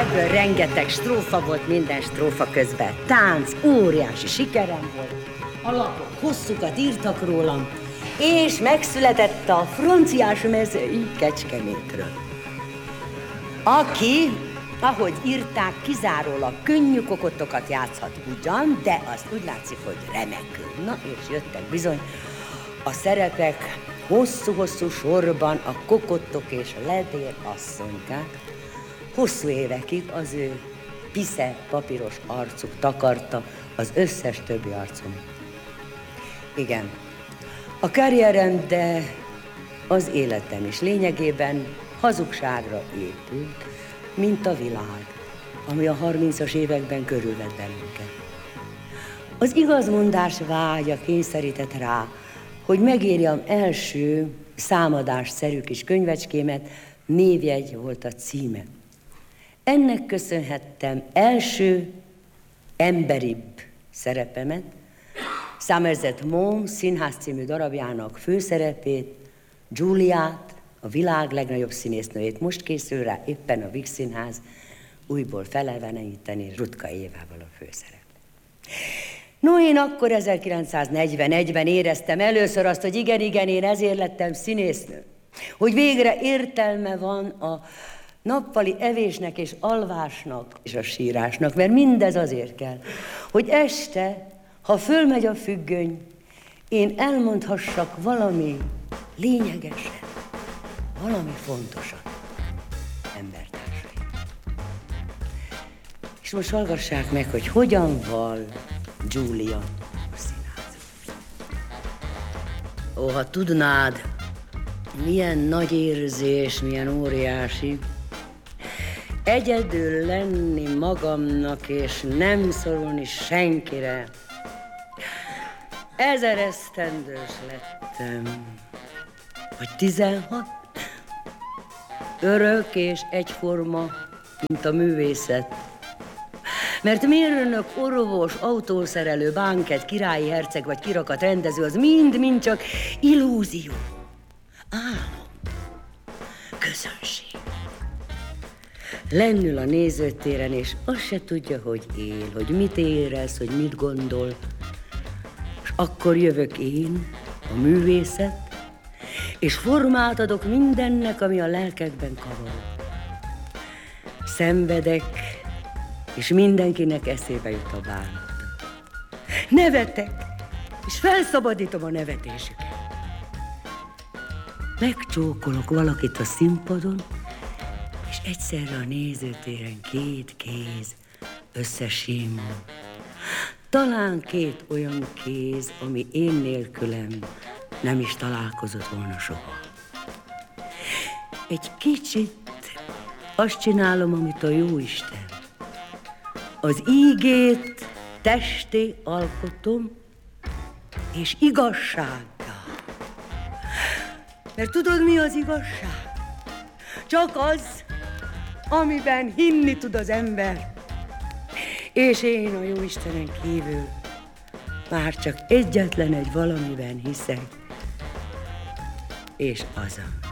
Ebből rengeteg strófa volt, minden strófa közben tánc, óriási sikerem volt. A lapok hosszukat írtak rólam, és megszületett a franciás mezői Kecskemétről. Aki, ahogy írták, kizárólag könnyű kokottokat játszhat ugyan, de azt úgy látszik, hogy remekül. Na, és jöttek bizony a szerepek hosszú-hosszú sorban a kokottok és a ledér asszonykák. Hosszú évekig az ő pisze papíros arcuk takarta az összes többi arcom. Igen, a karrierem, de az életem is lényegében hazugságra épült, mint a világ, ami a 30-as években körülvett bennünket. Az igazmondás vágya kényszerített rá, hogy megírjam első számadásszerű kis könyvecskémet, Névjegy volt a címe. Ennek köszönhettem első emberibb szerepemet, Somerset Maugham színház című darabjának főszerepét, Giuliát, a világ legnagyobb színésznőjét. Most készül rá éppen a Víg Színház újból feleleveníteni Rutka Évával a főszerep. No, én akkor 1941-ben éreztem először azt, hogy igen, én ezért lettem színésznő. Hogy végre értelme van a nappali evésnek és alvásnak és a sírásnak, mert mindez azért kell, hogy este, ha fölmegy a függöny, én elmondhassak valami lényegeset, valami fontosat, embertársaim. És most hallgassák meg, hogy hogyan val Giulia a színházban. Ó, ha tudnád, milyen nagy érzés, milyen óriási, egyedül lenni magamnak, és nem szorulni senkire. 1000 esztendős lettem, vagy 16, örök és egyforma, mint a művészet. Mert mérnök, orvos, autószerelő, bánket, királyi herceg vagy kirakat rendező, az mind csak illúzió, álom, közönség. Lennül a nézőtéren, és azt se tudja, hogy él, hogy mit érez, hogy mit gondol. És akkor jövök én, a művészet, és formát adok mindennek, ami a lelkekben kavarog. Szenvedek, és mindenkinek eszébe jut a bánat. Nevetek, és felszabadítom a nevetésüket. Megcsókolok valakit a színpadon, és egyszerre a nézőtéren 2 kéz összesímul. Talán 2 olyan kéz, ami én nélkülem nem is találkozott volna soha. Egy kicsit azt csinálom, amit a Jóisten. Az ígét testé alkotom, és igazsággal. Mert tudod, mi az igazság? Csak az, amiben hinni tud az ember. És én a Jóistenen kívül már csak egyetlen egy valamiben hiszek, és az a